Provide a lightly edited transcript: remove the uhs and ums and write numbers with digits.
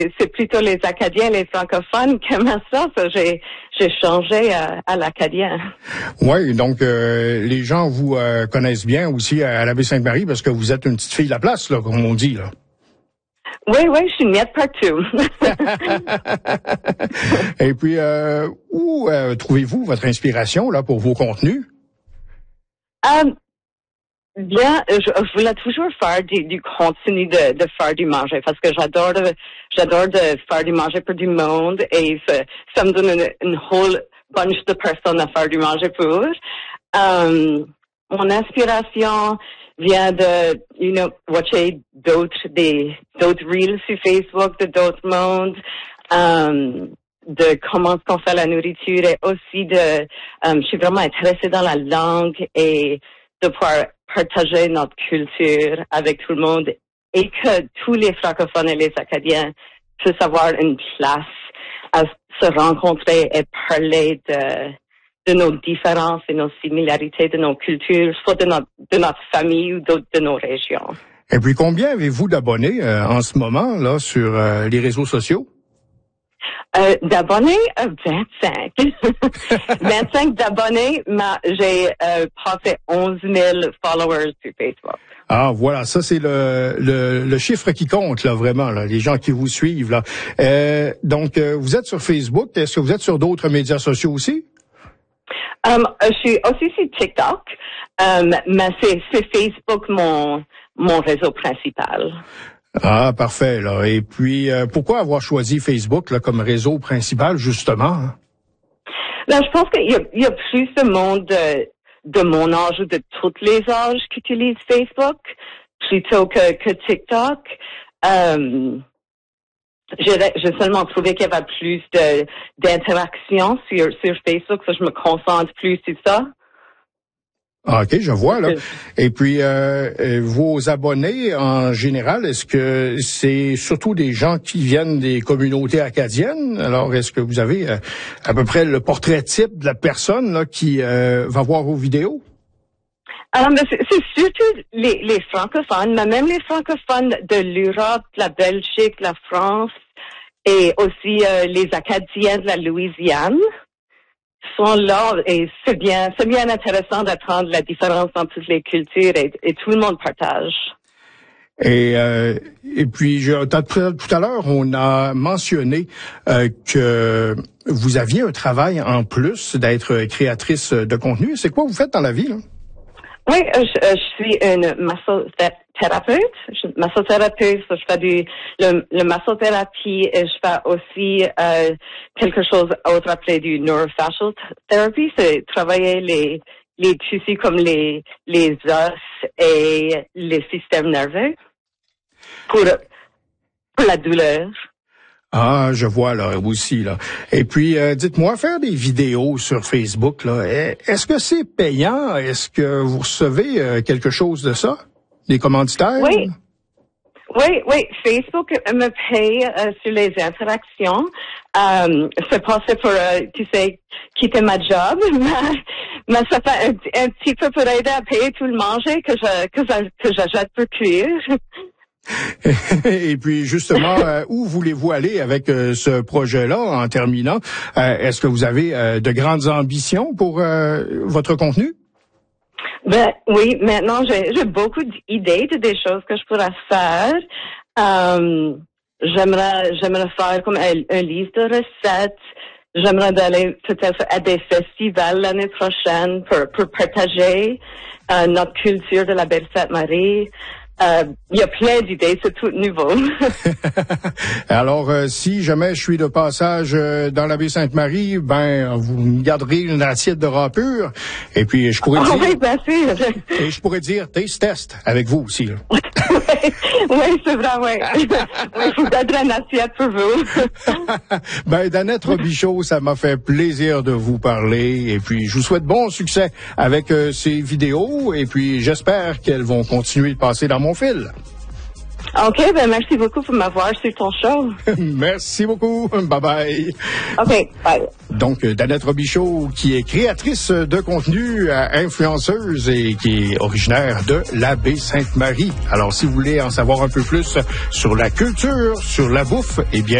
c'est plutôt les Acadiens, les francophones qui aiment ça. J'ai changé à l'acadien. Oui, donc les gens vous connaissent bien aussi à la Baie-Sainte-Marie parce que vous êtes une petite fille de la place, là, comme on dit, là. Oui, je suis nette partout. Et puis, où trouvez-vous votre inspiration là pour vos contenus? Bien, je voulais toujours faire du contenu de faire du manger parce que j'adore de faire du manger pour du monde et ça me donne une whole bunch de personnes à faire du manger pour. Mon inspiration vient de, watcher d'autres reels sur Facebook de d'autres mondes, de comment est-ce qu'on fait la nourriture et aussi je suis vraiment intéressée dans la langue et de pouvoir partager notre culture avec tout le monde et que tous les francophones et les Acadiens puissent avoir une place à se rencontrer et parler de nos différences et nos similarités de nos cultures, soit de notre famille ou de nos régions. Et puis, combien avez-vous d'abonnés en ce moment là sur les réseaux sociaux? D'abonnés, 25. 25 d'abonnés, mais j'ai passé 11 000 followers sur Facebook. Ah, voilà, ça c'est le chiffre qui compte, là, vraiment, là, les gens qui vous suivent, là. Donc, vous êtes sur Facebook. Est-ce que vous êtes sur d'autres médias sociaux aussi? Je suis aussi sur TikTok, mais c'est Facebook mon réseau principal. Ah, parfait, là. Et puis, pourquoi avoir choisi Facebook là, comme réseau principal, justement? Hein? Là, je pense qu'il y a plus de monde de mon âge ou de tous les âges qui utilisent Facebook plutôt que TikTok. J'ai seulement trouvé qu'il y avait plus d'interaction sur Facebook, ça je me concentre plus sur ça. Ah, OK, je vois, là. Et puis, vos abonnés, en général, est-ce que c'est surtout des gens qui viennent des communautés acadiennes? Alors, est-ce que vous avez à peu près le portrait type de la personne là qui va voir vos vidéos? Alors, mais c'est surtout les francophones, mais même les francophones de l'Europe, la Belgique, la France et aussi les Acadiens de la Louisiane sont là et c'est bien intéressant d'apprendre la différence dans toutes les cultures et tout le monde partage. Et puis, tout à l'heure, on a mentionné que vous aviez un travail en plus d'être créatrice de contenu. C'est quoi vous faites dans la vie, là? Oui, je suis une massothérapeute. Je fais le massothérapie et je fais aussi quelque chose autre appelé du neurofascial therapy. C'est travailler les tissus comme les os et les systèmes nerveux pour la douleur. Ah, je vois là aussi là. Et puis, dites-moi, faire des vidéos sur Facebook là, est-ce que c'est payant? Est-ce que vous recevez quelque chose de ça? Des commanditaires? Oui. Facebook me paye sur les interactions. C'est passé pour, quitter ma job, mais ça fait un petit peu pour aider à payer tout le manger que j'achète pour cuire. Et puis justement, où voulez-vous aller avec ce projet-là en terminant? Est-ce que vous avez de grandes ambitions pour votre contenu? Ben oui, maintenant j'ai beaucoup d'idées de des choses que je pourrais faire. J'aimerais faire comme un livre de recettes. J'aimerais aller peut-être à des festivals l'année prochaine pour partager notre culture de la Baie-Sainte-Marie. Il y a plein d'idées, c'est tout nouveau. Alors, si jamais je suis de passage dans la Baie-Sainte-Marie, ben, vous me garderez une assiette de râpure. Et puis, je pourrais dire... Oui, bien sûr. Et je pourrais dire taste test avec vous aussi, là. Oui, c'est vrai, oui. Je vous donnerai une assiette pour vous. Ben, Danette Robichaud, ça m'a fait plaisir de vous parler. Et puis, je vous souhaite bon succès avec ces vidéos. Et puis, j'espère qu'elles vont continuer de passer dans mon fil. OK, ben merci beaucoup pour m'avoir sur ton show. Merci beaucoup. Bye-bye. OK, bye. Donc, Danette Robichaud, qui est créatrice de contenu, influenceuse et qui est originaire de la Baie-Sainte-Marie. Alors, si vous voulez en savoir un peu plus sur la culture, sur la bouffe, eh bien,